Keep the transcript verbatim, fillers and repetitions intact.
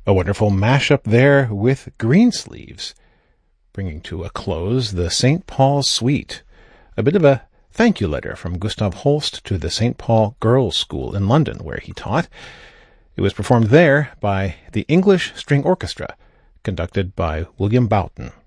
A wonderful mashup there with Greensleeves, bringing to a close the Saint Paul's Suite, a bit of a thank you letter from Gustav Holst to the Saint Paul Girls' School in London, where he taught. It was performed there by the English String Orchestra, conducted by William Boughton.